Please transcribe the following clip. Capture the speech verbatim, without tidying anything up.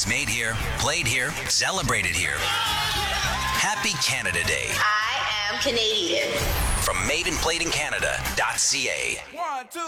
It's made here, played here, celebrated here. Happy Canada Day. I am Canadian. From made and played in Canada dot c a. One, two.